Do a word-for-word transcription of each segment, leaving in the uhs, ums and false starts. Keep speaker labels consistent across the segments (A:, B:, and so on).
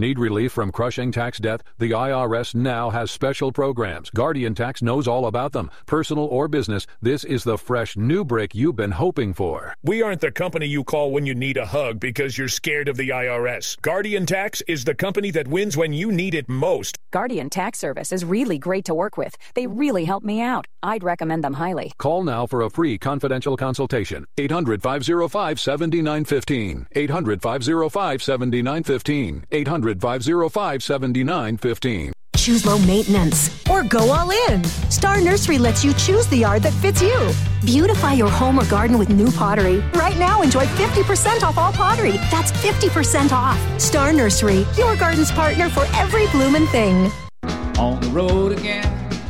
A: Need relief from crushing tax debt? The I R S now has special programs. Guardian Tax knows all about them. Personal or business, this is the fresh new brick you've been hoping for.
B: We aren't the company you call when you need a hug because you're scared of the I R S. Guardian Tax is the company that wins when you need it most.
C: Guardian Tax Service is really great to work with. They really helped me out. I'd recommend them highly.
A: Call now for a free confidential consultation. eight hundred, five oh five, seven nine one five. eight hundred, five oh five, seven nine one five. eight hundred, five oh five, seven nine one five.
D: Choose low maintenance or go all in. Star Nursery lets you choose the yard that fits you. Beautify your home or garden with new pottery. Right now, enjoy fifty percent off all pottery. That's fifty percent off. Star Nursery, your garden's partner for every bloomin' thing.
E: On the road again.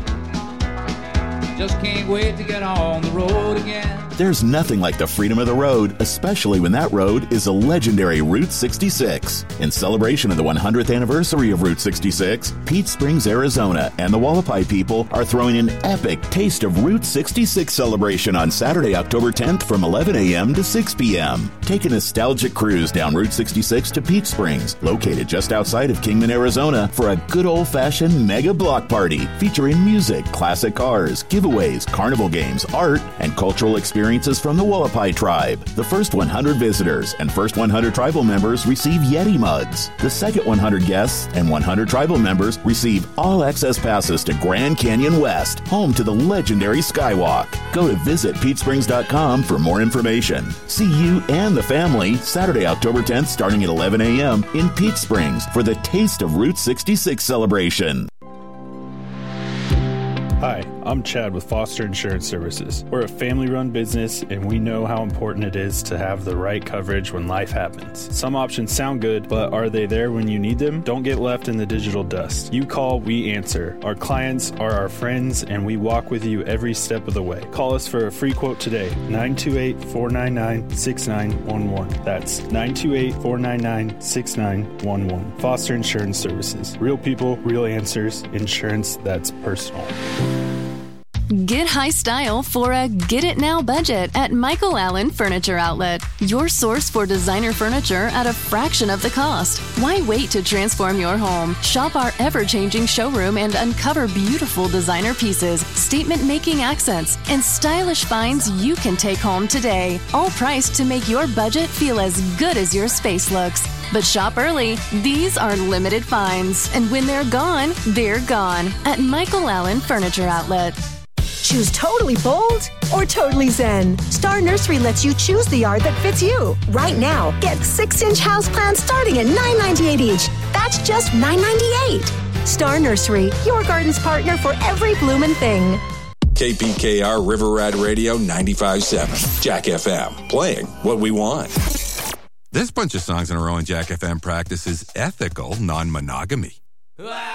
E: Just can't wait to get on the road again.
F: There's nothing like the freedom of the road, especially when that road is a legendary Route sixty-six. In celebration of the one hundredth anniversary of Route sixty-six, Peach Springs, Arizona, and the Wallapai people are throwing an epic Taste of Route sixty-six celebration on Saturday, October tenth from eleven a.m. to six p.m. Take a nostalgic cruise down Route sixty-six to Peach Springs, located just outside of Kingman, Arizona, for a good old-fashioned mega block party featuring music, classic cars, giveaways, carnival games, art, and cultural experiences from the Wallapai tribe. The first one hundred visitors and first one hundred tribal members receive Yeti mugs. The second one hundred guests and one hundred tribal members receive all access passes to Grand Canyon West, home to the legendary Skywalk. Go to visit peach springs dot com for more information. See you and the family Saturday, October tenth, starting at eleven a.m. in Peach Springs for the Taste of Route sixty-six celebration.
G: Hi, I'm Chad with Foster Insurance Services. We're a family-run business, and we know how important it is to have the right coverage when life happens. Some options sound good, but are they there when you need them? Don't get left in the digital dust. You call, we answer. Our clients are our friends, and we walk with you every step of the way. Call us for a free quote today, nine two eight, four nine nine, six nine one one. That's nine two eight, four nine nine, six nine one one. Foster Insurance Services. Real people, real answers. Insurance that's personal.
H: Get high style for a get-it-now budget at Michael Allen Furniture Outlet. Your source for designer furniture at a fraction of the cost. Why wait to transform your home? Shop our ever-changing showroom and uncover beautiful designer pieces, statement-making accents, and stylish finds you can take home today. All priced to make your budget feel as good as your space looks. But shop early. These are limited finds. And when they're gone, they're gone. At Michael Allen Furniture Outlet.
D: Choose totally bold or totally zen. Star Nursery lets you choose the yard that fits you. Right now, get six-inch houseplants starting at nine ninety-eight each. That's just nine ninety-eight. Star Nursery, your garden's partner for every bloomin' thing.
I: K P K R River Rat Radio ninety-five point seven. Jack F M. Playing what we want.
J: This bunch of songs in a row in Jack F M practices ethical non-monogamy.